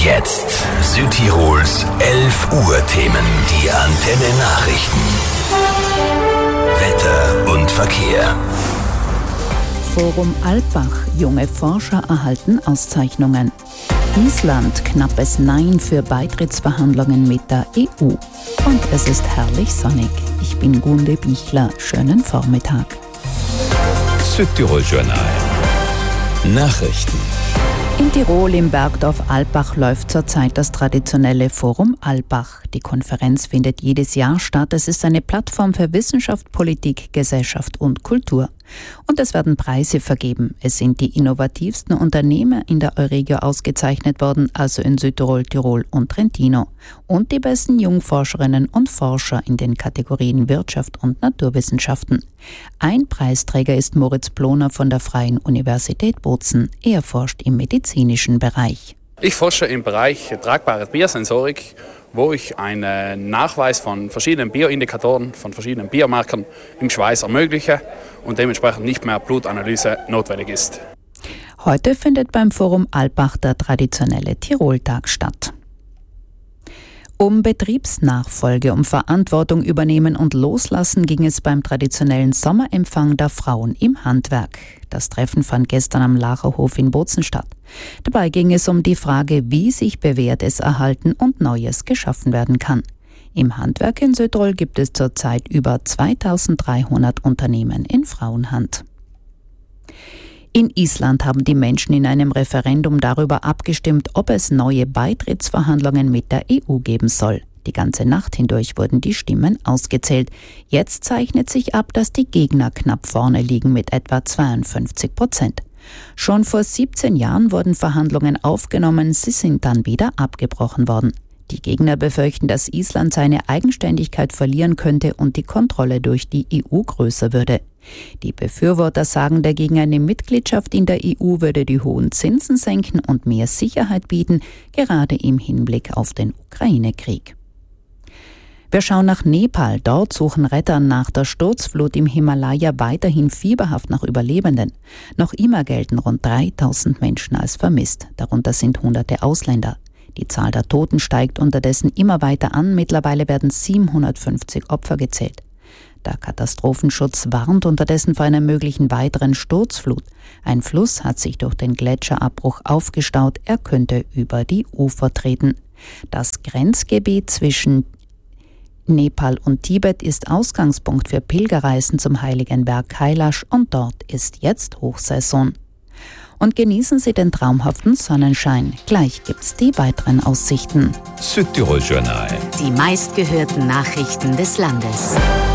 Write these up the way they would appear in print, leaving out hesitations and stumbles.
Jetzt Südtirols 11 Uhr Themen, die Antenne Nachrichten. Wetter und Verkehr. Forum Alpbach. Junge Forscher erhalten Auszeichnungen. Island. Knappes Nein für Beitrittsverhandlungen mit der EU. Und es ist herrlich sonnig. Ich bin Gunde Bichler. Schönen Vormittag. Südtirol Journal. Nachrichten. In Tirol im Bergdorf Alpbach läuft zurzeit das traditionelle Forum Alpbach. Die Konferenz findet jedes Jahr statt. Es ist eine Plattform für Wissenschaft, Politik, Gesellschaft und Kultur. Und es werden Preise vergeben. Es sind die innovativsten Unternehmer in der Euregio ausgezeichnet worden, also in Südtirol, Tirol und Trentino. Und die besten Jungforscherinnen und Forscher in den Kategorien Wirtschaft und Naturwissenschaften. Ein Preisträger ist Moritz Ploner von der Freien Universität Bozen. Er forscht im medizinischen Bereich. Ich forsche im Bereich tragbare Biosensorik, wo ich einen Nachweis von verschiedenen Bioindikatoren, von verschiedenen Biomarkern im Schweiß ermögliche und dementsprechend nicht mehr Blutanalyse notwendig ist. Heute findet beim Forum Alpbach der traditionelle Tiroltag statt. Um Betriebsnachfolge, um Verantwortung übernehmen und loslassen ging es beim traditionellen Sommerempfang der Frauen im Handwerk. Das Treffen fand gestern am Lacherhof in Bozen statt. Dabei ging es um die Frage, wie sich Bewährtes erhalten und Neues geschaffen werden kann. Im Handwerk in Südtirol gibt es zurzeit über 2300 Unternehmen in Frauenhand. In Island haben die Menschen in einem Referendum darüber abgestimmt, ob es neue Beitrittsverhandlungen mit der EU geben soll. Die ganze Nacht hindurch wurden die Stimmen ausgezählt. Jetzt zeichnet sich ab, dass die Gegner knapp vorne liegen mit etwa 52%. Schon vor 17 Jahren wurden Verhandlungen aufgenommen, sie sind dann wieder abgebrochen worden. Die Gegner befürchten, dass Island seine Eigenständigkeit verlieren könnte und die Kontrolle durch die EU größer würde. Die Befürworter sagen dagegen, eine Mitgliedschaft in der EU würde die hohen Zinsen senken und mehr Sicherheit bieten, gerade im Hinblick auf den Ukraine-Krieg. Wir schauen nach Nepal. Dort suchen Retter nach der Sturzflut im Himalaya weiterhin fieberhaft nach Überlebenden. Noch immer gelten rund 3000 Menschen als vermisst. Darunter sind hunderte Ausländer. Die Zahl der Toten steigt unterdessen immer weiter an. Mittlerweile werden 750 Opfer gezählt. Der Katastrophenschutz warnt unterdessen vor einer möglichen weiteren Sturzflut. Ein Fluss hat sich durch den Gletscherabbruch aufgestaut. Er könnte über die Ufer treten. Das Grenzgebiet zwischen Nepal und Tibet ist Ausgangspunkt für Pilgerreisen zum heiligen Berg Kailash und dort ist jetzt Hochsaison. Und genießen Sie den traumhaften Sonnenschein. Gleich gibt's die weiteren Aussichten. Südtirol Journal. Die meistgehörten Nachrichten des Landes.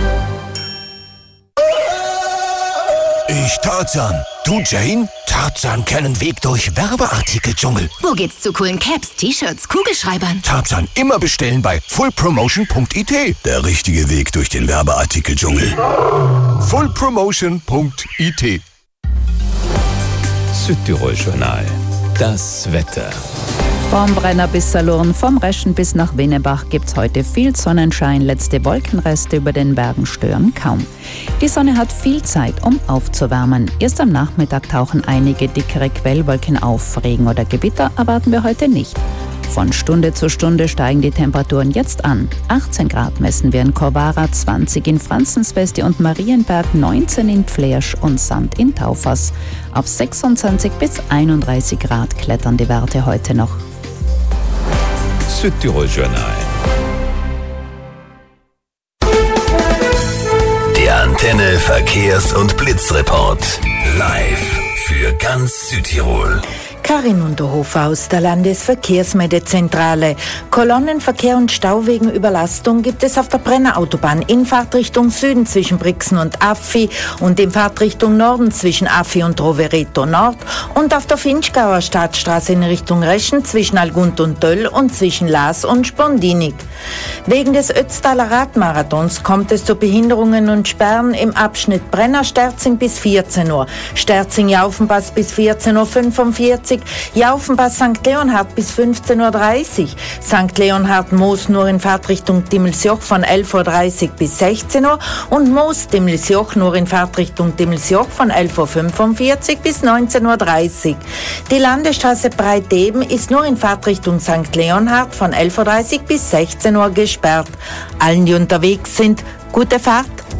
Ich Tarzan. Du Jane? Tarzan kennen Weg durch Werbeartikel-Dschungel. Wo geht's zu coolen Caps, T-Shirts, Kugelschreibern? Tarzan immer bestellen bei fullpromotion.it. Der richtige Weg durch den Werbeartikel-Dschungel. fullpromotion.it. Südtirol Journal. Das Wetter. Vom Brenner bis Salurn, vom Reschen bis nach Winnebach gibt's heute viel Sonnenschein. Letzte Wolkenreste über den Bergen stören kaum. Die Sonne hat viel Zeit, um aufzuwärmen. Erst am Nachmittag tauchen einige dickere Quellwolken auf. Regen oder Gewitter erwarten wir heute nicht. Von Stunde zu Stunde steigen die Temperaturen jetzt an. 18 Grad messen wir in Corvara, 20 in Franzensweste und Marienberg, 19 in Flersch und Sand in Taufers. Auf 26 bis 31 Grad klettern die Werte heute noch. Südtirol Journal. Der Antenne Verkehrs- und Blitzreport. Live für ganz Südtirol. Karin Unterhofer aus der Landesverkehrsmeldezentrale. Kolonnenverkehr und Stau wegen Überlastung gibt es auf der Brenner Autobahn in Fahrtrichtung Süden zwischen Brixen und Affi und in Fahrtrichtung Norden zwischen Affi und Rovereto Nord und auf der Finchgauer Stadtstraße in Richtung Reschen zwischen Algund und Döll und zwischen Laas und Spondinig. Wegen des Ötztaler Radmarathons kommt es zu Behinderungen und Sperren im Abschnitt Brenner-Sterzing bis 14 Uhr, Sterzing-Jaufenpass bis 14:45 Uhr 45, Jaufenpass St. Leonhard bis 15.30 Uhr, St. Leonhard Moos nur in Fahrtrichtung Dimmelsjoch von 11.30 Uhr bis 16 Uhr und Moos Dimmelsjoch nur in Fahrtrichtung Dimmelsjoch von 11.45 Uhr bis 19.30 Uhr. Die Landesstraße Breitdeben ist nur in Fahrtrichtung St. Leonhard von 11.30 Uhr bis 16 Uhr gesperrt. Allen, die unterwegs sind, gute Fahrt.